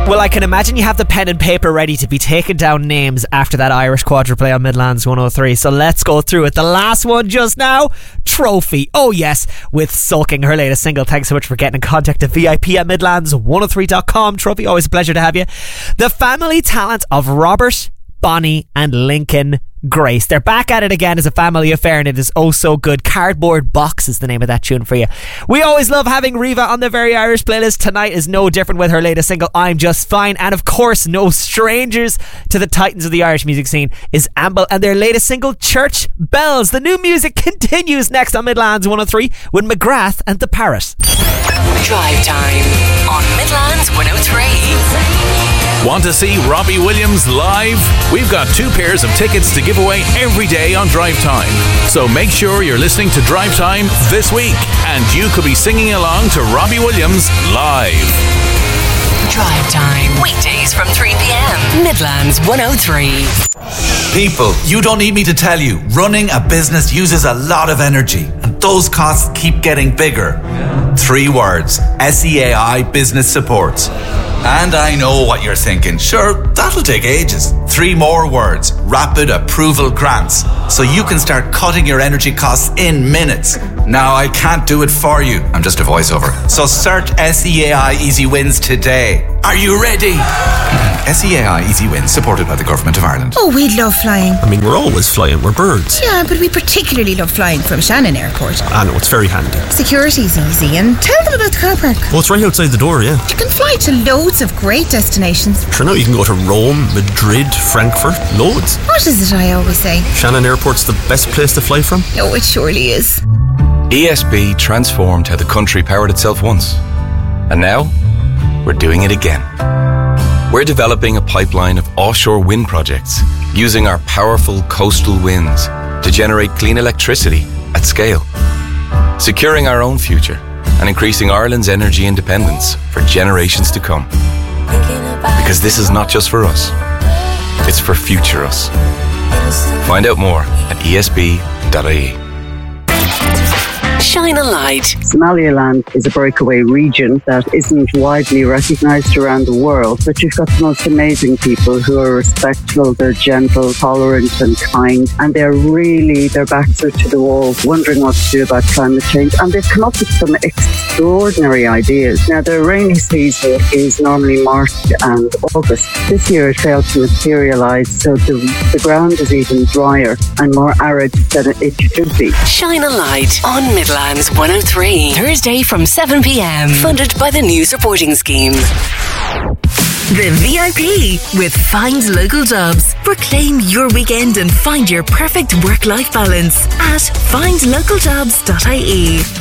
Well, I can imagine you have the pen and paper ready to be taking down names after that Irish quadruplay on Midlands 103. So let's go through it. The last one just now, Trophy. Oh yes, with Sulking, her latest single. Thanks so much for getting in contact at VIP@midlands103.com. Trophy, always a pleasure to have you. The family talent of Robert, Bonnie and Lincoln Grace. They're back at it again as a family affair, and it is oh so good. Cardboard Box is the name of that tune for you. We always love having Riva on the Very Irish playlist. Tonight is no different with her latest single, I'm Just Fine. And of course, no strangers to the titans of the Irish music scene is Amble and their latest single, Church Bells. The new music continues next on Midlands 103 with McGrath and The Parrot. Drive Time on Midlands 103. Want to see Robbie Williams live? We've got 2 pairs of tickets to give away every day on Drive Time. So make sure you're listening to Drive Time this week and you could be singing along to Robbie Williams live. Drive Time, weekdays from 3 p.m. Midlands 103. People, you don't need me to tell you, running a business uses a lot of energy and those costs keep getting bigger. 3 words, SEAI Business Support. And I know what you're thinking. Sure, that'll take ages. 3 more words, Rapid Approval Grants. So you can start cutting your energy costs in minutes. Now, I can't do it for you. I'm just a voiceover. So search SEAI Easy Wins today. Are you ready? SEAI Easy Wins, supported by the Government of Ireland. Oh, we love flying. I mean, we're always flying. We're birds. Yeah, but we particularly love flying from Shannon Airport. I know, it's very handy. Security's easy, and tell them about the car park. Well, it's right outside the door, yeah. You can fly to loads of great destinations. Sure, now you can go to Rome, Madrid, Frankfurt, loads. What is it I always say? Shannon Airport's the best place to fly from. Oh, it surely is. ESB transformed how the country powered itself once. And now, we're doing it again. We're developing a pipeline of offshore wind projects using our powerful coastal winds to generate clean electricity at scale, securing our own future and increasing Ireland's energy independence for generations to come. Because this is not just for us, it's for future us. Find out more at esb.ie. Shine a light. Somaliland is a breakaway region that isn't widely recognised around the world, but you've got the most amazing people who are respectful, they're gentle, tolerant and kind, and their backs are to the wall, wondering what to do about climate change, and they've come up with some extraordinary ideas. Now, the rainy season is normally March and August. This year it failed to materialise, so the ground is even drier and more arid than it should be. Shine a light on Midlands 103. Thursday from 7 p.m. Funded by the News Reporting Scheme. The VIP with Find Local Jobs. Proclaim your weekend and find your perfect work-life balance at findlocaljobs.ie.